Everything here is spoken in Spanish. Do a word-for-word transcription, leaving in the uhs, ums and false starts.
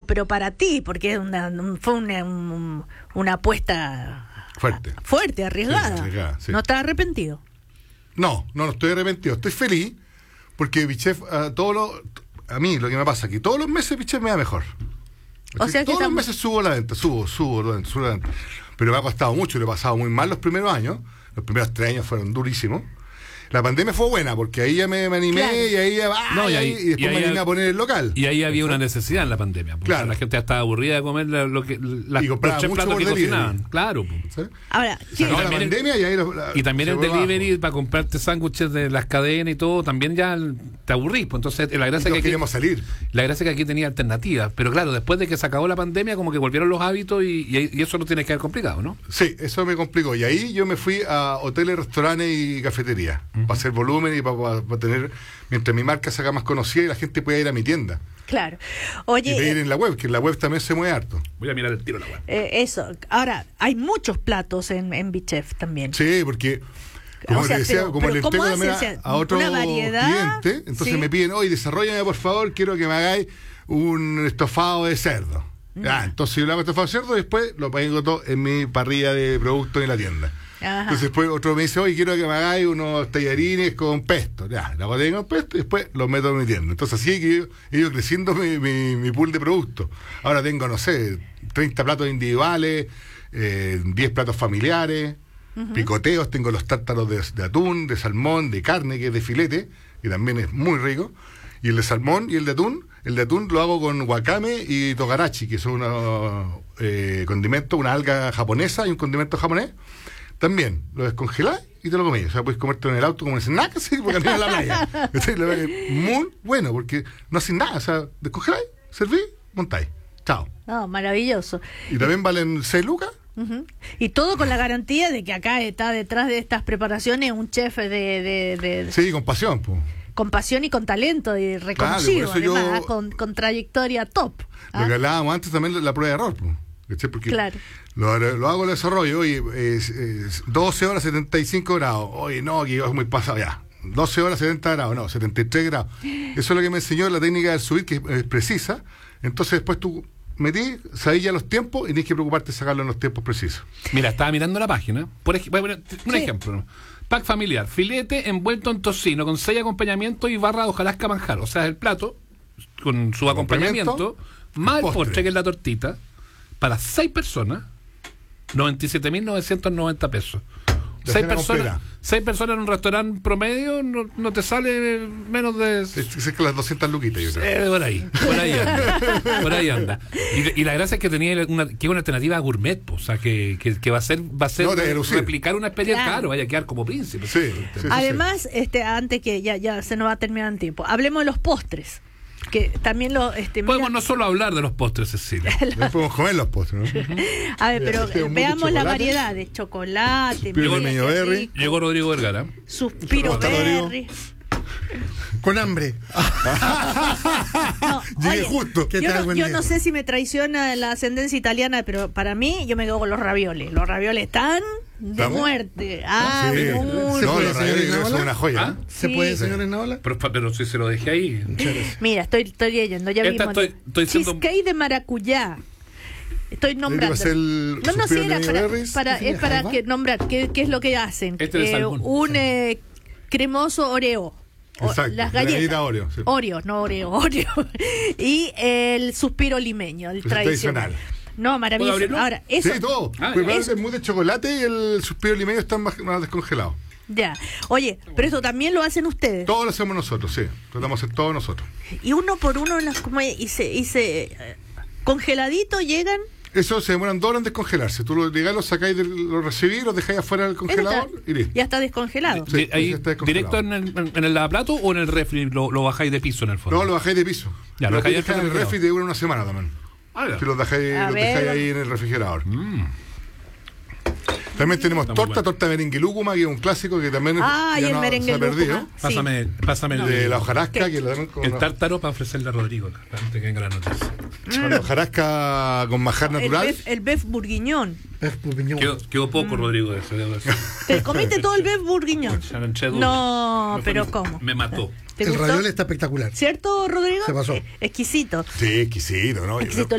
pero para ti, porque una, fue una, un, una apuesta fuerte, fuerte, arriesgada. Sí, arriesgada, sí. ¿No estás arrepentido? No, no, no estoy arrepentido. Estoy feliz porque Bichef, a, todo lo, a mí lo que me pasa es que todos los meses Bichef me da mejor. O sea que todos estamos... los meses subo la venta, subo, subo la venta, subo la venta. Pero me ha costado mucho, lo he pasado muy mal los primeros años. Los primeros tres años fueron durísimos. La pandemia fue buena porque ahí ya me, me animé, claro. y ahí ya ah, no, y, ahí, y después y ahí, me animé a poner el local. Y ahí había una necesidad en la pandemia. Claro. La gente ya estaba aburrida de comer lo que las los tres platos que cocinaban. Claro. ¿Sí? Ahora, ¿sí? No, la pandemia el, y ahí lo, la, y también el delivery bajo. Para comprarte sándwiches de las cadenas y todo, también ya te aburrís. Pues entonces la gracia y que aquí, queríamos salir. La gracia que aquí tenía alternativas. Pero claro, después de que se acabó la pandemia, como que volvieron los hábitos y, y, y eso no tiene que haber complicado, ¿no? Sí, eso me complicó. Y ahí yo me fui a hoteles, restaurantes y cafeterías uh-huh. para hacer volumen y para, para, para tener, mientras mi marca se haga más conocida y la gente pueda ir a mi tienda. Claro. Oye, y pedir en la web, que en la web también se mueve harto. Voy a mirar el tiro de la web. Eh, eso. Ahora, hay muchos platos en, en Bichef también. Sí, porque como o sea, le decía, pero, como pero le entrego también a, a otro cliente, entonces ¿sí? me piden, oye, desarrollame por favor, quiero que me hagáis un estofado de cerdo. Mm. Ah, entonces yo le hago estofado de cerdo y después lo pongo todo en mi parrilla de productos en la tienda. Ajá. Entonces después otro me dice, oye, quiero que me hagáis unos tallarines con pesto. Ya, la botella con pesto y después los meto en mi tienda. Entonces así que he ido creciendo mi, mi, mi pool de productos. Ahora tengo, no sé, treinta platos individuales, eh, diez platos familiares, uh-huh. picoteos, tengo los tártaros de, de atún, de salmón, de carne, que es de filete, que también es muy rico. Y el de salmón y el de atún, el de atún lo hago con wakame y togarachi, que son unos eh, condimentos, una alga japonesa y un condimento japonés. También lo descongelás y te lo comís. O sea, puedes comerte en el auto como en snack, así, porque andas en la playa. Es muy bueno, porque no haces nada. O sea, descongeláis, servís, montáis. Chao. Oh, maravilloso. Y también valen seis lucas. Uh-huh. Y todo con la garantía de que acá está detrás de estas preparaciones un chef de... de, de sí, con pasión, pues. Con pasión y con talento y reconocido, claro, además, yo, con, con trayectoria top. Lo ¿ah? que hablábamos antes también, la, la prueba de error, pues. Porque claro. lo, lo hago el desarrollo, oye, es, es doce horas, setenta y cinco grados. Oye, no, que es muy pasado ya. doce horas, setenta grados, no, setenta y tres grados. Eso es lo que me enseñó la técnica del subir, que es precisa. Entonces después tú metí, sabías ya los tiempos y tienes que preocuparte de sacarlo en los tiempos precisos. Mira, estaba mirando la página. Por ej- bueno, un sí. ejemplo, ¿no? Pack familiar, filete envuelto en tocino con seis acompañamientos y barra de hojarasca manjar. O sea, el plato con su acompañamiento, más el postre. postre, que es la tortita, para seis personas, noventa y siete mil novecientos noventa pesos. La seis personas, seis personas en un restaurante promedio no, no te sale menos de... Es, es que las doscientas luquitas, yo creo. Eh, por ahí, por ahí anda. por ahí anda. Y, y la gracia es que tenía una, que es una alternativa gourmet, po, o sea, que, que, que va a ser, va a ser no, replicar una experiencia, claro. claro, vaya a quedar como príncipe. Sí, sí, Además, sí. este, antes que ya, ya se nos va a terminar el tiempo, hablemos de los postres. Que también lo este, podemos mira, no solo hablar de los postres, Cecilia. No podemos comer los postres, ¿no? A ver, pero Este, veamos la variedad de chocolate, Suspiro limeño berry. Llegó Rodrigo Vergara. Suspiro berry. Con hambre. No, Llegué oye, justo. ¿Qué yo tal, no, buen yo día? no sé si me traiciona la ascendencia italiana, pero para mí yo me quedo con los ravioles. Los ravioles están de ¿Estamos? muerte. Ah, Sí. muy No, puede los ser raviolis una son ola? una joya. ¿Ah? ¿Se Sí. puede, señor Enaola? Pero, pero si se lo dejé ahí. Mira, estoy, estoy leyendo, ya Esta vimos. estoy- estoy siendo- Cheesecake de maracuyá. Estoy nombrando. Este va a ser el No, no, sí, suspiro era limeño para, berries. para, ¿Este es para tiene que nombrar qué, qué es lo que hacen. Este de salmón. un eh, cremoso Oreo. O- Exacto, las la galletas. galleta Oreo, sí. Oreo, no Oreo, Oreo. Y el suspiro limeño, el El tradicional. tradicional. No, maravilloso. abrirlo? Ahora, eso. Sí, todo. Ah, Pero eso. el mousse de chocolate y el suspiro limeño están más, más descongelados. Ya. Oye, pero eso también lo hacen ustedes. Todo lo hacemos nosotros, sí. Tratamos de hacer todo nosotros. Y uno por uno, las, como, y se, y se eh, congeladito llegan. Eso se demoran dos horas en descongelarse. Tú lo llegáis, lo sacáis, del, lo recibís, lo dejáis afuera del Eso congelador está- y listo. ya está descongelado. Sí, De- ahí, ese está descongelado. ¿directo en el, en el lavaplato o en el refri lo, lo bajáis de piso en el fondo? No, lo bajáis de piso. Ya, lo lo dejáis dejáis en el descongelado. refri de una, una semana también. Ah, ya. Si los dejáis, A los ver. dejáis ahí en el refrigerador. Mm. También tenemos Está muy torta, bueno. torta merengue lúcuma, que es un clásico que también Ah, y ya el no, merengue se ha perdido. lúcuma. Sí. Pásame, pásame el, De la hojarasca, ¿Qué? que la dan con el la- tártaro para ofrecerle a Rodrigo. Antes que venga la noticia. con la hojarasca con manjar El natural. bef, el bef bourguignon. Es pupiñón. Quedó, quedó poco, Rodrigo, de eso, debo decir. ¿Te comiste todo el bef bourguignon? Se me eché duro. No, Me pero fue- ¿cómo? Me mató. ¿Te El gustó? ravioli está espectacular. ¿Cierto, Rodrigo? Se pasó. Eh, exquisito. Sí, exquisito, ¿no? Exquisito.